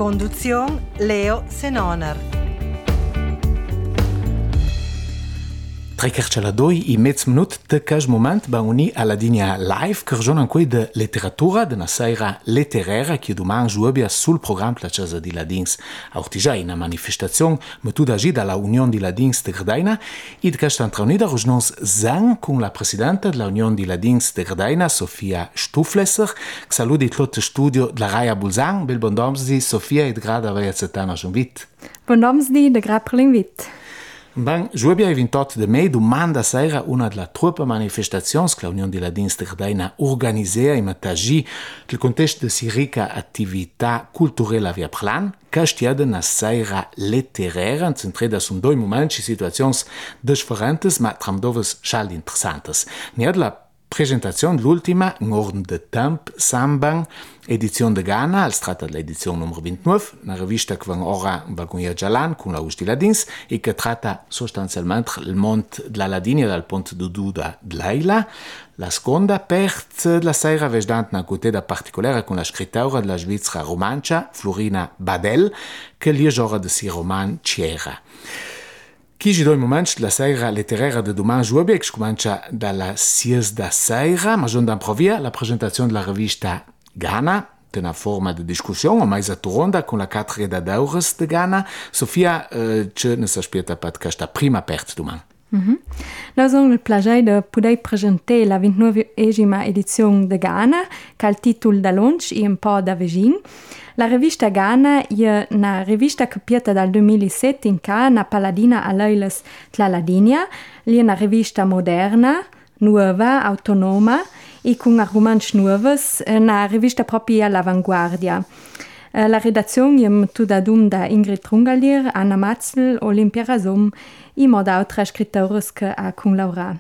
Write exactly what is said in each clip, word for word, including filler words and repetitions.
Conduzione Leo Senoner. Trekercela doi i mezz minut de cas moment ba uni alla linea live che ragiona qui de letteratura de una sera letteraria che domani giubia sul programma la Casa di Ladins. Auch già in una manifestazione mettuta agi dalla Unione di Ladins de Gradaina e di questa intraunida rojnons zang con la presidente della Unione di Ladins de Gradaina, Sofia Stuflesser, che saluti il studio della Raia Bulzang. Bel bon domsdi, Sofia, e grada avea zettana invit. Bon domsdi, de grad per l'invit. Ben, giubia il ventotto de mei, domanda sera una della truppe manifestazioni che l'Unione di Ladins de Gradaina organizzea in Matagi nel contesto di si ricca attività culturale via plan, che stiede una sera letteraria, centrata su due momenti, situazioni differenti, ma tramdove scaldi interessanti. Ne la presentazione l'ultima, in ordine di tempo, Samban, edizione de Ghana, al strata dell'edizione numero ventinove, una rivista che va ora in Vagonia Jalan con la U S di Ladins e che tratta sostanzialmente il mondo della Ladinia dal punto di vista di Leila. La seconda parte della sera vede una coteda particolare con la scrittura della svizzera romancia Florina Badel, che gli gioca di si roman Ciera. Chi ci doi momenti della sera letteraria di domani giubia, che comincia dalla sies da sera, ma già da provia la presentazione della rivista Ghana, una forma di discussione, ma a Toronda con la cattedra d'Aures de Ghana. Sofia, eh, ce ne si aspetta per questa prima parte domani. Mm-hmm. Noi abbiamo il piacere di poter presentare la ventinovesima edizione di Ghana, che ha il titolo da lunch e un po' da vicino. La rivista Ghana è una rivista copiata dal duemilasette in cui una paladina a Leiles della Ladinia, è una rivista moderna, nuova, autonoma e con argomenti nuovi, una rivista proprio all'avanguardia. La redazione è mettuta da Ingrid Trungalier, Anna Matzl, Olimpia Razum e molte altre scrittori che ha collaborato.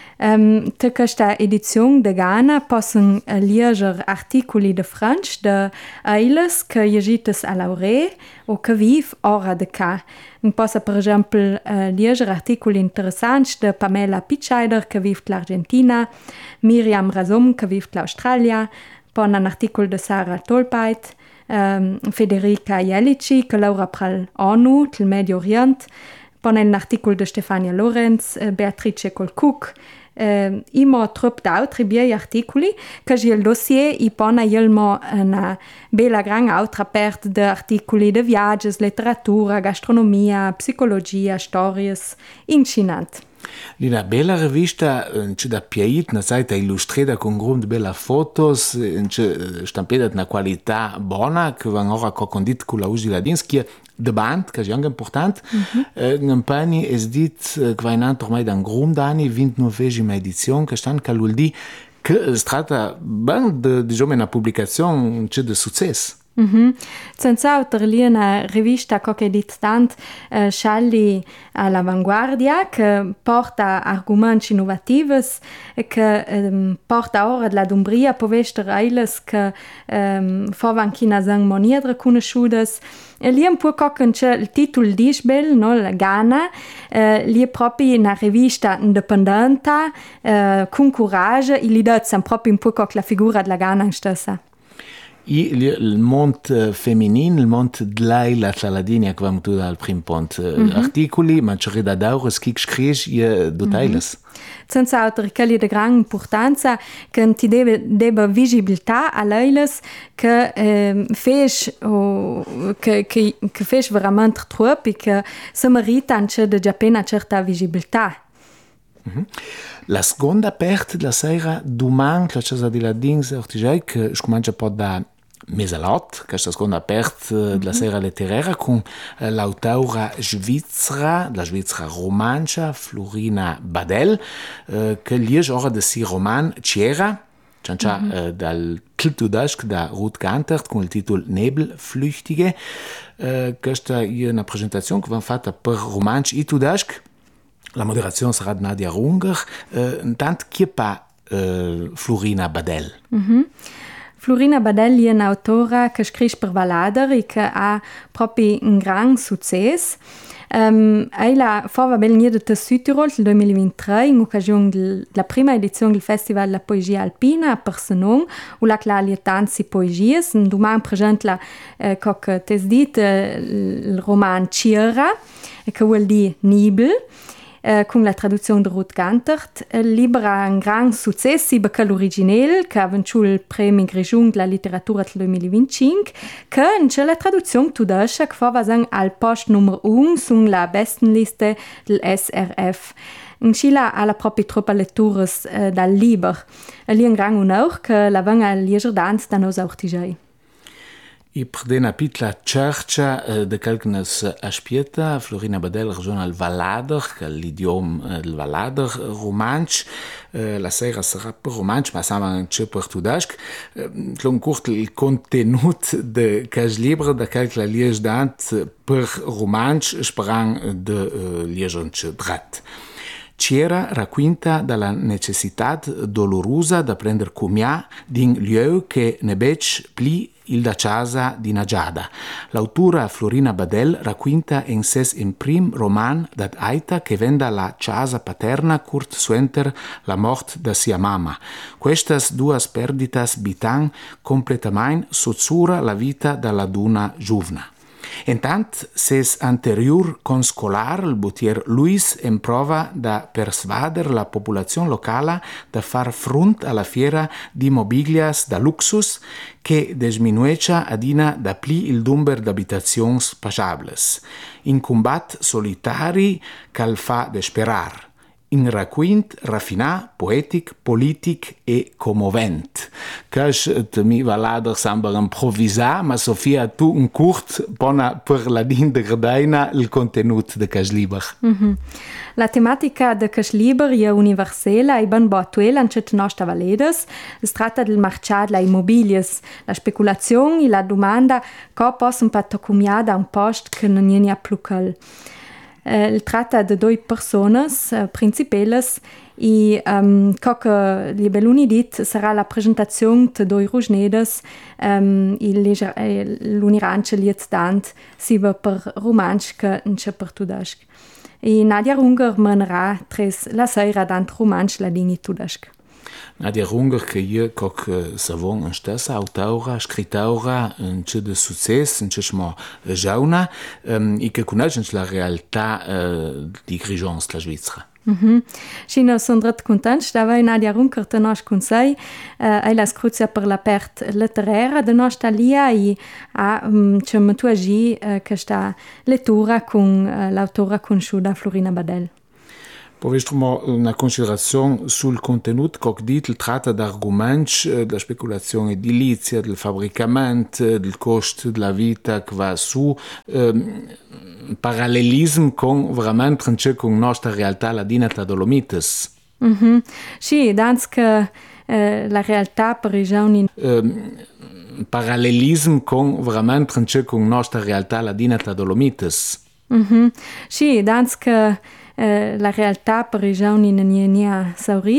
Um, in questa edizione di Ghana possono leggere articoli di Francia di Eiles che sono a laurea o che vivono ora di qua. Si possono per esempio uh, leggere articoli interessanti di Pamela Pitscheider che vive all'Argentina, Miriam Razum che vive all'Australia, poi un articolo di Sarah Tolpait, um, Federica Jelici che lavora per l'ONU, il Medio Oriente, poi un articolo di Stefania Lorenz, Beatrice Colcook, Uh, imo trop d'autri bei articoli che il dossier i pona ilmo una bella gran altra parte di articoli di viaggi, letteratura, gastronomia, psicologia, stories, incinant. Una bella rivista, c'è da piait, una site illustrata con grandi belle fotos, c'è stampata una qualità buona che va ora condita con la U S di Ladins, che de band, che è anche importante. Mm-hmm. In pani è detto che va in anno ormai da un grande anno, ventinovesima edizione, che sta anche vuol dire che si tratta di diciamo, una pubblicazione di successo. Mm-hmm. Senz'altro lì una rivista che è tanto uh, scialli all'avanguardia che porta argomenti innovativi e che um, porta ora della Dumbria per vedere eiles che um, favan china sang moniere conosciutas. E lì un po' che c'è il titolo dice bel, no? La Ghana, eh, lì è proprio una rivista indipendente, eh, con coraggio, e lì dà proprio un po' la figura della Ghana stessa. Il mondo femminile, il mondo di lei, la Ladinia, che va tu al primo punto. Mm-hmm. Articoli, ma c'è da daure, che scrivi e dotailes. Senza altro che è di grande importanza che ti deve, deve visibilità a lei che eh, fes che che che fes veramente troppo e che si merita anche di appena certa visibilità. Mm-hmm. La seconda parte della sera domani la Casa di Ladins ortigai che comincia poi da mezzalot, questa seconda parte mm-hmm. della sera letteraria con eh, l'autora svizzera, la svizzera romancia Florina Badel, eh, che legge ora di si roman Ciera, mm-hmm. eh, dal Titudask da Ruth Gantert con il titolo Nebelflüchtige. Eh, questa è una presentazione che va fatta per romanci Itudask. La moderazione sarà di Nadia Runger. Eh, intanto, chi è pa eh, Florina Badel? Mm-hmm. Florina Badel è un'autora che scrive per Valader e che ha proprio un gran successo. Um, ella fava bel nido de Südtirol nel duemilaventitré in occasione della prima edizione del Festival della Poesia Alpina a Persenon, u la clalia tanzi poesies, un duman present la eh, coc tes dit eh, il roman Cira, che vuol dire Nibel, eh, con la traduzione di Ruth Gantert. Il libro ha un gran successo perché l'originale, che ha vinto il premio Grigion della letteratura del duemilaventicinque, che c'è la traduzione tedesca che fa al posto numero uno sulla bestenliste del S R F. In Scila ha la propria troppa letture eh, dal libro. È un gran onore che la venga a leggere da nos aurtigei. I prdena pitla cercia eh, de calcnes aspieta, Florina Badel ragiona al Valader, che è l'idiom eh, del Valader romansch, eh, la sera sarà per romansch, ma sama anche per tudasc. Eh, Tlon curt il contenut de cas libre da calc la liege dant per romansch sprang de uh, liegenche drat. Cira racquinta dalla necessità dolorosa da prendere cumia din lieu che ne bec pli il da casa di Najada. L'autura Florina Badel racquinta in ses in prim roman dat aita che venda la casa paterna curt suenter la mort da sia mamma. Questas duas perditas bitan completamente sozzura la vita dalla duna giuvna. Intant, ses anterior conscolar, il botier Luis, en prova da persvader la popolazione locale da far front alla fiera di mobilias da luxus che desminuecia adina da pli il number d'abitazions passables. In combat solitari cal fa desperar. In raquint, raffinà, poetic, politic e commovent. Cash te mi valader sambar improvisar, ma Sofia tu un curt bona per la din de gradaina il contenut de Cash Liber. Mm-hmm. La tematica de Cash Liber è universella e ben bo attuela in cette nostra valedes. Es tratta del marciad la immobilies, la speculazione e la domanda co possono pattocumiar da un post che non è plucal. Uh, il tratta de due personas uh, principales e um, coque libelluni dit sarà la presentazione de due rusnedes um, e l'uniranche liet dant siva per romansch che nce per tudasc. E Nadia Runger menerà tres la sera dant romansch la dini tudasc. Nadia Runger, che io coc savon în stessa autora, scritaura în ce de succes, în ce smo jauna, um, e che conosce la realtà uh, di Grigions la Svizzera. Mm-hmm. Și ne sunt ret content, stava Nadia Runker te nos consei, uh, ai la scruzia per la pert letteraria de nostra lia e a um, ce mă tu agi uh, che sta lettura con uh, l'autora conosciuta Florina Badel. Povestimo una considerazione sul contenuto che dit il tratta di argomenti della speculazione edilizia, del fabbricamento, del costo della vita che va su, um, parallelismo con veramente con la nostra realtà ladina tra Dolomites. Mm-hmm. Sì, dans che eh, la realtà per i giovani um, parallelismo con veramente con la nostra realtà ladina tra Dolomites. Mm-hmm. Sì, dans che Eh, la realtà per i giovani non è saurita.